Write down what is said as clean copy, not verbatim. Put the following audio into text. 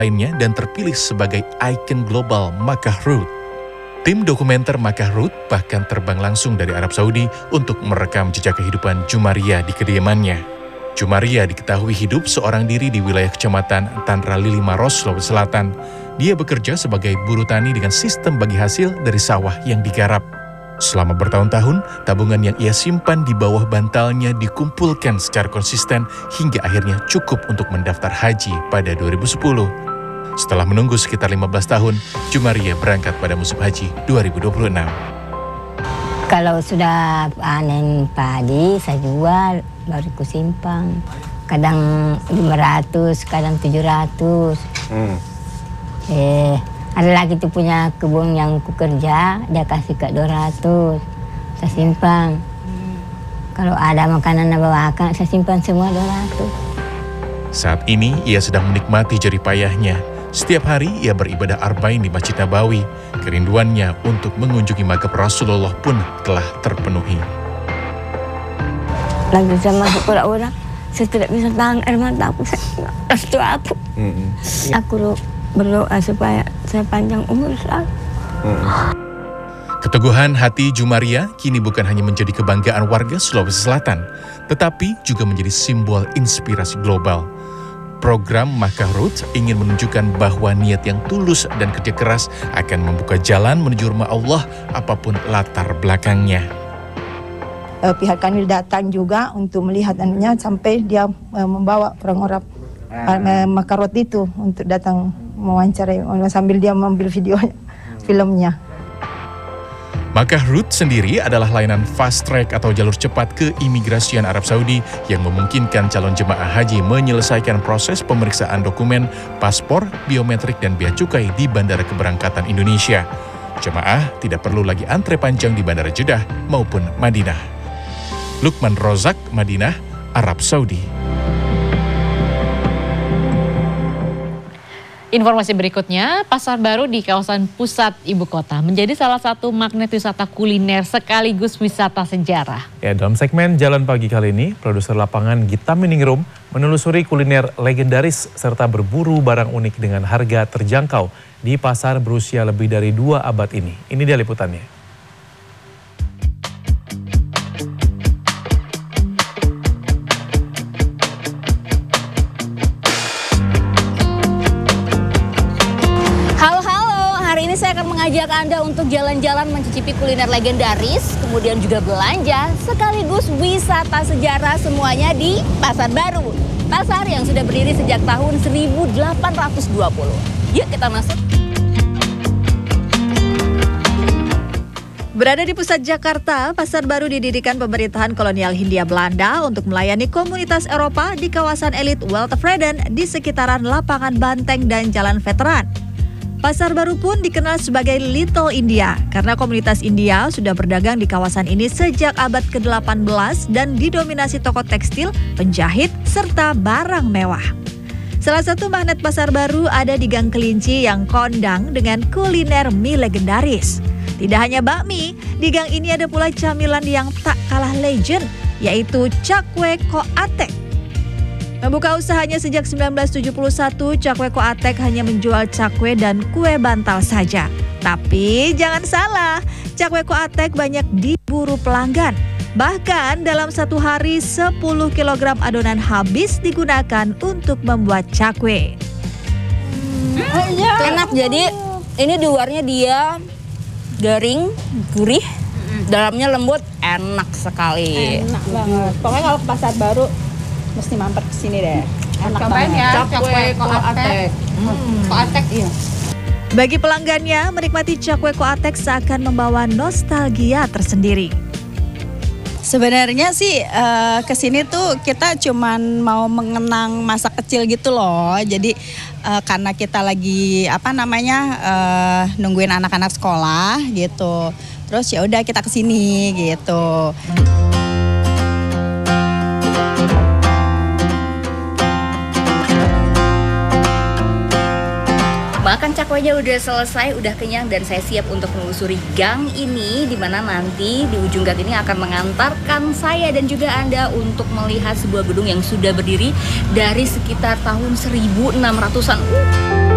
lainnya dan terpilih sebagai ikon global Makkah Route. Tim dokumenter Makkah Route bahkan terbang langsung dari Arab Saudi untuk merekam jejak kehidupan Jumaria di kediamannya. Jumaria diketahui hidup seorang diri di wilayah Kecamatan Tanra Lili Maros, Sulawesi Selatan. Dia bekerja sebagai buruh tani dengan sistem bagi hasil dari sawah yang digarap. Selama bertahun-tahun, tabungan yang ia simpan di bawah bantalnya dikumpulkan secara konsisten hingga akhirnya cukup untuk mendaftar haji pada 2010. Setelah menunggu sekitar 15 tahun, Jumaria berangkat pada musim haji 2026. Kalau sudah panen padi, saya jual, baru ku simpang. Kadang 500, kadang 700. Ada lagi tuh punya kebun yang ku kerja, dia kasih ke 200, saya simpan. Kalau ada makanan yang bawakan, saya simpan semua 200. Saat ini, ia sedang menikmati jerih payahnya. Setiap hari, ia beribadah arba'in di Masjid Nabawi. Kerinduannya untuk mengunjungi makam Rasulullah pun telah terpenuhi. Lagi sama orang-orang, saya tidak bisa tahan air mata aku, restu aku. Aku berdoa supaya saya panjang umur selalu. Keteguhan hati Jumaria kini bukan hanya menjadi kebanggaan warga Sulawesi Selatan, tetapi juga menjadi simbol inspirasi global. Program Makkah Route ingin menunjukkan bahwa niat yang tulus dan kerja keras akan membuka jalan menuju rumah Allah apapun latar belakangnya. Pihak kami datang juga untuk melihat anunya sampai dia membawa orang-orang Makkah Route itu untuk datang mewawancarai sambil dia mengambil videonya, filmnya. Makkah Route sendiri adalah layanan fast track atau jalur cepat keimigrasian Arab Saudi yang memungkinkan calon jemaah haji menyelesaikan proses pemeriksaan dokumen, paspor, biometrik, dan bea cukai di Bandara Keberangkatan Indonesia. Jemaah tidak perlu lagi antre panjang di Bandara Jeddah maupun Madinah. Lukman Rozak, Madinah, Arab Saudi. Informasi berikutnya, pasar baru di kawasan pusat ibu kota menjadi salah satu magnet wisata kuliner sekaligus wisata sejarah. Ya, dalam segmen Jalan Pagi kali ini, produser lapangan Gita Miningrum menelusuri kuliner legendaris serta berburu barang unik dengan harga terjangkau di pasar berusia lebih dari 2 abad ini. Ini dia liputannya. Saya akan mengajak Anda untuk jalan-jalan mencicipi kuliner legendaris, kemudian juga belanja, sekaligus wisata sejarah semuanya di Pasar Baru. Pasar yang sudah berdiri sejak tahun 1820. Yuk kita masuk. Berada di pusat Jakarta, Pasar Baru didirikan pemerintahan kolonial Hindia Belanda untuk melayani komunitas Eropa di kawasan elit Weltevreden di sekitaran lapangan Banteng dan Jalan Veteran. Pasar Baru pun dikenal sebagai Little India karena komunitas India sudah berdagang di kawasan ini sejak abad ke-18 dan didominasi toko tekstil, penjahit, serta barang mewah. Salah satu magnet Pasar Baru ada di Gang Kelinci yang kondang dengan kuliner mie legendaris. Tidak hanya bakmi, di gang ini ada pula camilan yang tak kalah legend, yaitu cakwe koatek. Membuka usahanya sejak 1971, Cakwe Koatek hanya menjual cakwe dan kue bantal saja. Tapi jangan salah, Cakwe Koatek banyak diburu pelanggan. Bahkan dalam satu hari 10 kg adonan habis digunakan untuk membuat cakwe. Enak, jadi ini di luarnya dia garing, gurih, dalamnya lembut, enak sekali. Enak banget. Pokoknya kalau ke Pasar Baru mesti mampir ke sini deh. Enak banget ya, cakwe koatek. Koatek, iya. Bagi pelanggannya, menikmati cakwe koatek seakan membawa nostalgia tersendiri. Sebenarnya sih ke sini tuh kita cuman mau mengenang masa kecil gitu loh. Jadi karena kita lagi nungguin anak-anak sekolah gitu. Terus ya udah kita ke sini gitu. Makan cakwe aja udah selesai, udah kenyang, dan saya siap untuk menelusuri gang ini, di mana nanti di ujung gang ini akan mengantarkan saya dan juga Anda untuk melihat sebuah gedung yang sudah berdiri dari sekitar tahun 1600-an.